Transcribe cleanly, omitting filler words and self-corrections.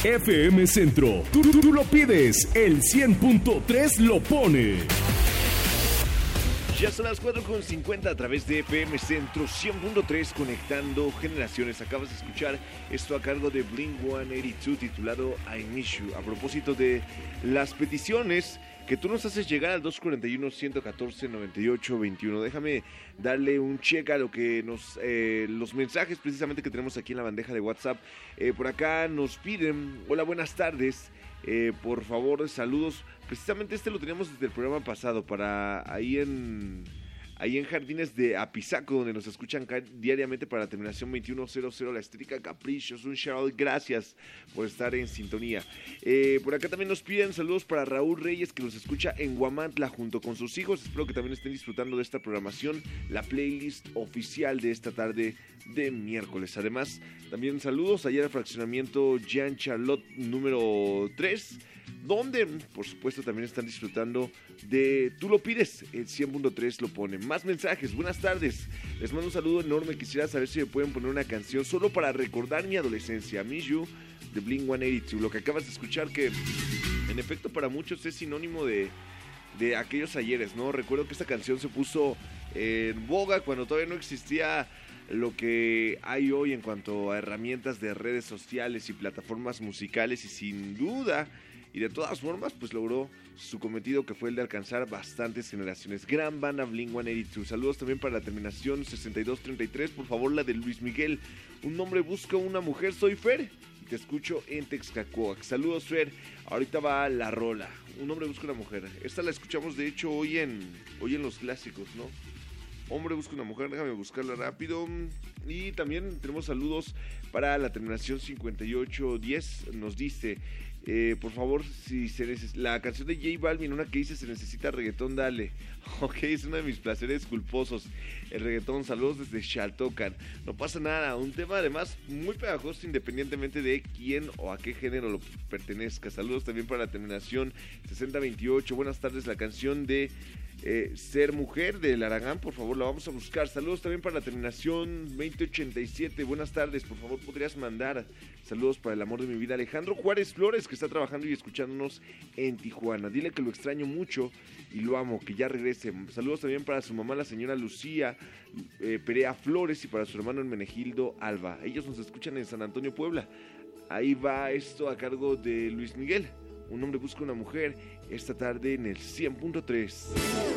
FM Centro. Tú lo pides, el 100.3 lo pone. Ya son las 4:50 a través de FM Centro 100.3, conectando generaciones. Acabas de escuchar esto a cargo de Blink-182 titulado I Miss You. A propósito de las peticiones que tú nos haces llegar al 241-114-9821. Déjame darle un check a lo que los mensajes precisamente que tenemos aquí en la bandeja de WhatsApp. Por acá nos piden, hola, buenas tardes. Por favor, saludos. Precisamente este lo teníamos desde el programa pasado para ahí en Jardines de Apizaco, donde nos escuchan diariamente para la terminación 2100, la estética Caprichos. Un shout out, gracias por estar en sintonía. Por acá también nos piden saludos para Raúl Reyes, que nos escucha en Huamantla junto con sus hijos. Espero que también estén disfrutando de esta programación, la playlist oficial de esta tarde de miércoles. Además, también saludos ayer al fraccionamiento Jean Charlotte número 3, donde por supuesto también están disfrutando de Tú lo pides, el 100.3 lo pone. Más mensajes, buenas tardes, les mando un saludo enorme. Quisiera saber si me pueden poner una canción solo para recordar mi adolescencia, Miss You de Blink-182. Lo que acabas de escuchar, que en efecto para muchos es sinónimo de aquellos ayeres, ¿no? Recuerdo que esta canción se puso en boga cuando todavía no existía lo que hay hoy en cuanto a herramientas de redes sociales y plataformas musicales, y sin duda y de todas formas pues logró su cometido, que fue el de alcanzar bastantes generaciones. Gran banda Blink-182. Saludos también para la terminación 6233, por favor la de Luis Miguel. Un hombre busca una mujer, soy Fer y te escucho en Texcoco. Saludos, Fer. Ahorita va la rola, un hombre busca una mujer. Esta la escuchamos de hecho hoy en los clásicos, ¿no? Hombre busca una mujer, déjame buscarla rápido. Y también tenemos saludos para la terminación 5810. Nos dice, por favor, si la canción de J Balvin, una que dice se necesita reggaetón, dale. Ok, es uno de mis placeres culposos, el reggaetón. Saludos desde Xaltocan. No pasa nada, un tema además muy pegajoso independientemente de quién o a qué género lo pertenezca. Saludos también para la terminación 6028. Buenas tardes, la canción de Ser Mujer del Aragán, por favor la vamos a buscar. Saludos también para la terminación 2087. Buenas tardes, por favor podrías mandar saludos para el amor de mi vida, Alejandro Juárez Flores, que está trabajando y escuchándonos en Tijuana. Dile que lo extraño mucho y lo amo, que ya regrese. Saludos también para su mamá, la señora Lucía Perea Flores, y para su hermano Hermenegildo Alba. Ellos nos escuchan en San Antonio, Puebla. Ahí va esto a cargo de Luis Miguel. Un hombre busca una mujer, esta tarde en el 100.3.